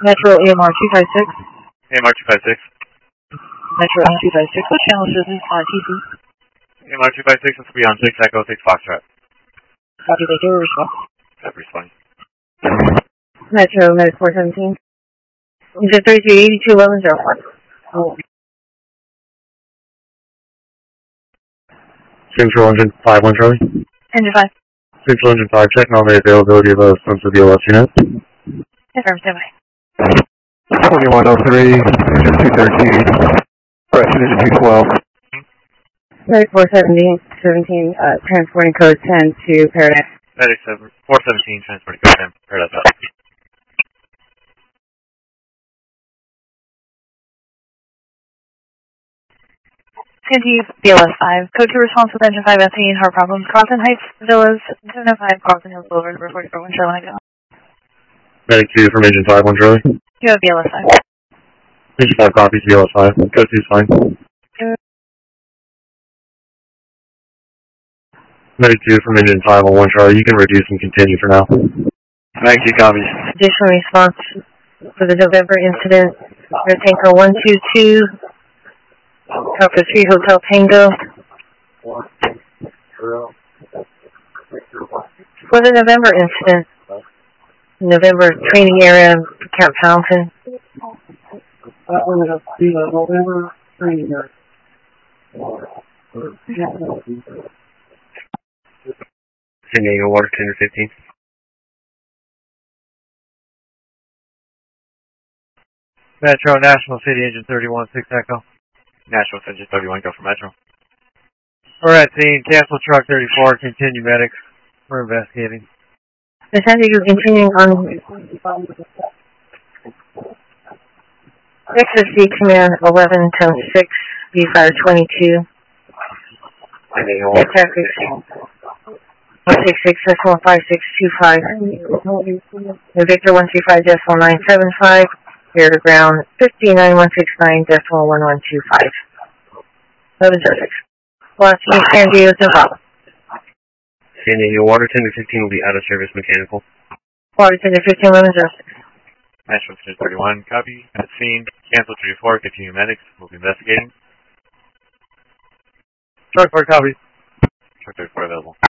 Metro AMR 256. AMR 256. Metro 256. What channel is this on TC? AMR 256, this will be on 6 Echo 6 Foxtrot. Copy, thank you. Response. Have respond. Metro Med 417. Engine 3382 1104. Central Engine 51 Charlie. Engine 5. Central Engine 5, checking on the availability of a sensitive DLS unit. Confirm, stand by. 2103, 213, correction engine 212. Medic 417, transporting code 10 to Paradise. Medic 417, transporting code 10, Paradise out. CNT BLS 5. Code 2 response with engine 5 SE and heart problems. Crofton Heights Villas 705 Crofton Hills Boulevard. Report for 1 Charlie. Medic 2 from Engine 5, 1 Charlie. You have BLS 5. Engine 5 copies, BLS 5. Code 2 is fine. Medic 2 from Engine 5 on 1 Charlie. You can reduce and continue for now. Medic 2 copies. Additional response for the November incident. Air Tanker 122. Alpha 3 Hotel Tango. For the November incident, November training area, Camp Fountain. That one is the November training area. San Diego Water Tender 15. Metro National City Engine 31 6 Echo. National Engine 31, go for Metro. We're at scene. Cancel truck 34. Continue medics. We're investigating. The San Diego continuing on XSD Command 11 times 6, V-Fire 22. Air traffic 166.5625. Victor 135.975. Air to ground 59169.1125. 1106. Last San Diego to Bravo. San Diego Water Tender 15 will be out of service mechanical. Water Tender 15 1106. National Engine 31, copy. At scene. Cancel 34, continue medics. We'll be investigating. Truck 4 copies. Truck 34 available.